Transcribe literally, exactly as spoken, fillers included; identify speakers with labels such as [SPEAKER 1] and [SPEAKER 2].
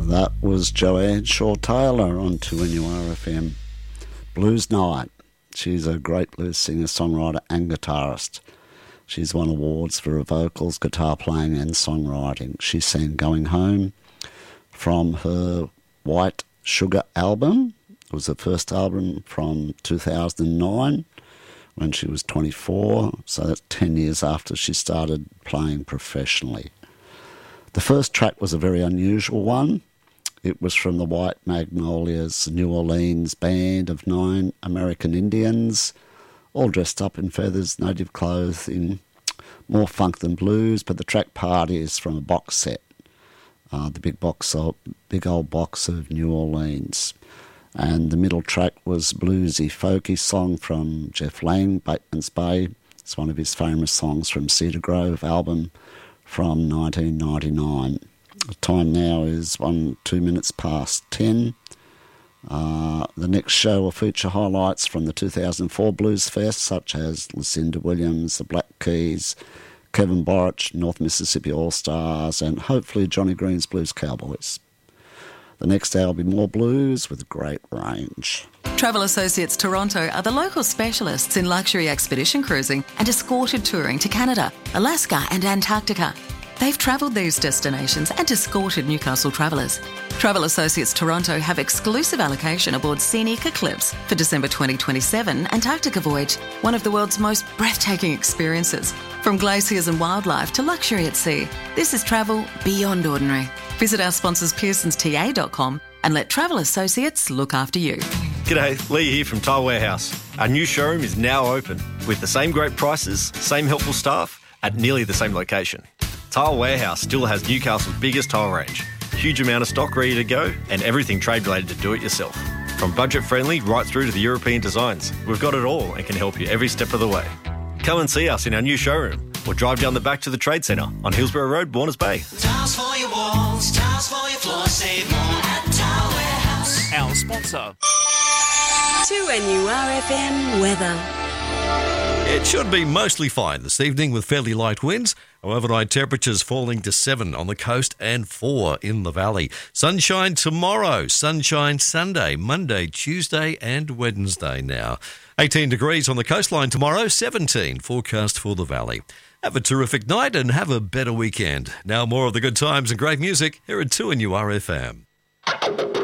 [SPEAKER 1] That was Joanne Shaw Taylor on two N U R F M. Blues Night. She's a great blues singer, songwriter and guitarist. She's won awards for her vocals, guitar playing and songwriting. She sang Going Home from her White Sugar album. It was her first album from two thousand nine when she was twenty-four, so that's ten years after she started playing professionally. The first track was a very unusual one. It was from the White Magnolias New Orleans band of nine American Indians, all dressed up in feathers, native clothing, more funk than blues, but the track Party is from a box set, uh, the big box of, big old box of New Orleans. And the middle track was bluesy, folky song from Jeff Lang, Bateman's Bay. It's one of his famous songs from Cedar Grove album from nineteen ninety-nine. The time now is one, two minutes past ten. Uh, the next show will feature highlights from the two thousand four Blues Fest, such as Lucinda Williams, the Black Keys, Kevin Borich, North Mississippi All-Stars, and hopefully Johnny Green's Blues Cowboys. The next hour will be more blues with great range.
[SPEAKER 2] Travel Associates Toronto are the local specialists in luxury expedition cruising and escorted touring to Canada, Alaska and Antarctica. They've travelled these destinations and escorted Newcastle travellers. Travel Associates Toronto have exclusive allocation aboard Scenic Eclipse for December twenty twenty-seven Antarctica voyage, one of the world's most breathtaking experiences. From glaciers and wildlife to luxury at sea, this is travel beyond ordinary. Visit our sponsors pearsons t a dot com and let Travel Associates look after you.
[SPEAKER 3] G'day, Lee here from Tile Warehouse. Our new showroom is now open with the same great prices, same helpful staff at nearly the same location. Tile Warehouse still has Newcastle's biggest tile range, huge amount of stock ready to go and everything trade related to do it yourself. From budget friendly right through to the European designs, we've got it all and can help you every step of the way. Come and see us in our new showroom or drive down the back to the Trade Centre on Hillsborough Road, Warners Bay.
[SPEAKER 4] Tiles for your walls, tiles for your floor, save more at Tile Warehouse.
[SPEAKER 5] Our sponsor.
[SPEAKER 6] two N U R F M weather.
[SPEAKER 7] It should be mostly fine this evening with fairly light winds. Overnight temperatures falling to seven on the coast and four in the valley. Sunshine tomorrow, sunshine Sunday, Monday, Tuesday and Wednesday now. eighteen degrees on the coastline tomorrow, seventeen forecast for the valley. Have a terrific night and have a better weekend. Now more of the good times and great music here at two N U R F M.